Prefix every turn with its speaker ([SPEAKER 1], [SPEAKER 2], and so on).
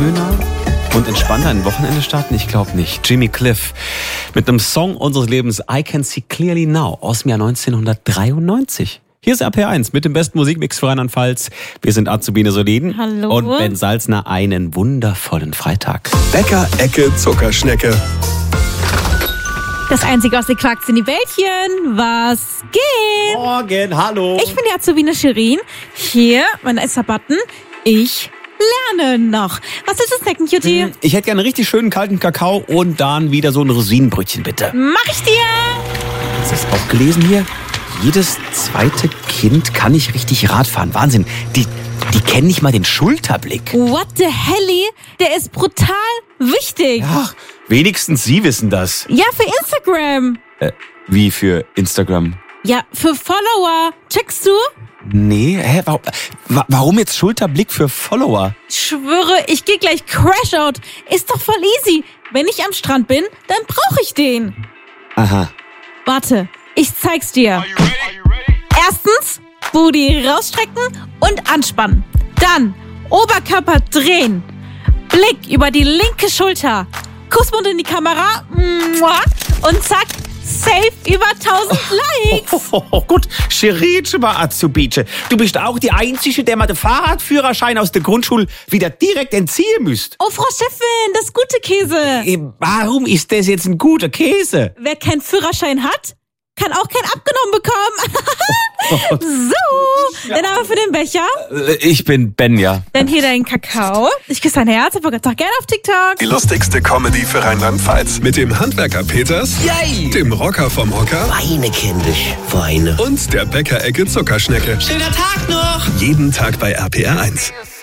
[SPEAKER 1] schöner und entspannter ein Wochenende starten? Ich glaube nicht. Jimmy Cliff mit einem Song unseres Lebens, I Can See Clearly Now, aus dem Jahr 1993. Hier ist RPR1 mit dem besten Musikmix für Rheinland-Pfalz. Wir sind Azubine Soliden.
[SPEAKER 2] Hallo.
[SPEAKER 1] Und Ben Salzner. Einen wundervollen Freitag.
[SPEAKER 3] Bäcker Ecke Zuckerschnecke.
[SPEAKER 2] Das einzige aus den Quarks in die Bällchen. Was geht?
[SPEAKER 1] Morgen, hallo.
[SPEAKER 2] Ich bin die Azubine Shirin. Hier, mein erster Button. Ich lerne noch. Was willst du snacken, Cutie?
[SPEAKER 1] Ich hätte gerne einen richtig schönen kalten Kakao und dann wieder so ein Rosinenbrötchen, bitte.
[SPEAKER 2] Mach ich dir.
[SPEAKER 1] Hast du das auch gelesen hier? Jedes zweite Kind kann nicht richtig Rad fahren. Wahnsinn. Die kennen nicht mal den Schulterblick.
[SPEAKER 2] What the helly? Der ist brutal wichtig.
[SPEAKER 1] Ach, wenigstens Sie wissen das.
[SPEAKER 2] Ja, für Instagram.
[SPEAKER 1] Wie für Instagram?
[SPEAKER 2] Ja, für Follower. Checkst du?
[SPEAKER 1] Nee, warum jetzt Schulterblick für Follower?
[SPEAKER 2] Ich schwöre, ich gehe gleich Crashout. Ist doch voll easy. Wenn ich am Strand bin, dann brauche ich den.
[SPEAKER 1] Aha.
[SPEAKER 2] Warte, ich zeig's dir. Erstens, Booty rausstrecken und anspannen. Dann Oberkörper drehen. Blick über die linke Schulter. Kussmund in die Kamera. Und zack, safe über 1000 Likes.
[SPEAKER 1] Gut, Shirin Azubine. Du bist auch die Einzige, der mal den Fahrradführerschein aus der Grundschule wieder direkt entziehen müsst.
[SPEAKER 2] Oh, Frau Chefin, das gute Käse.
[SPEAKER 1] Warum ist das jetzt ein guter Käse?
[SPEAKER 2] Wer keinen Führerschein hat, kann auch keinen abgenommen bekommen. So, dann aber für den Becher.
[SPEAKER 1] Ich bin Benja.
[SPEAKER 2] Dann hier dein Kakao. Ich küsse dein Herz, aber doch gerne auf TikTok.
[SPEAKER 3] Die lustigste Comedy für Rheinland-Pfalz. Mit dem Handwerker Peters,
[SPEAKER 4] Yay!
[SPEAKER 3] dem Rocker vom Hocker
[SPEAKER 4] Weine, kindisch, Weine.
[SPEAKER 3] und der Bäcker Ecke Zuckerschnecke.
[SPEAKER 4] Schöner Tag noch!
[SPEAKER 3] Jeden Tag bei RPR1.